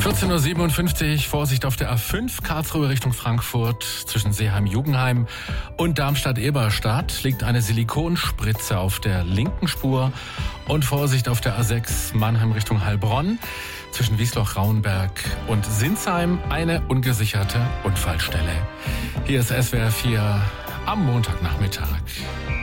14.57 Uhr, Vorsicht auf der A5, Karlsruhe Richtung Frankfurt. Zwischen Seeheim-Jugenheim und Darmstadt-Eberstadt liegt eine Silikonspritze auf der linken Spur. Und Vorsicht auf der A6, Mannheim Richtung Heilbronn. Zwischen Wiesloch-Rauenberg und Sinsheim eine ungesicherte Unfallstelle. Hier ist SWR 4 am Montagnachmittag.